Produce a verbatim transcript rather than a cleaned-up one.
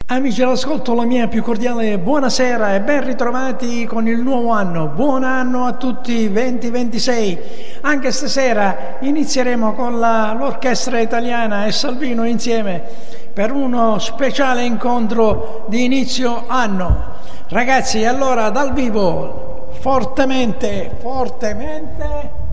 Amici all'ascolto, la mia più cordiale buonasera e ben ritrovati con il nuovo anno. Buon anno a tutti, venti ventisei. Anche stasera inizieremo con la, l'orchestra italiana e Salvino insieme per uno speciale incontro di inizio anno. Ragazzi, allora dal vivo, fortemente, fortemente...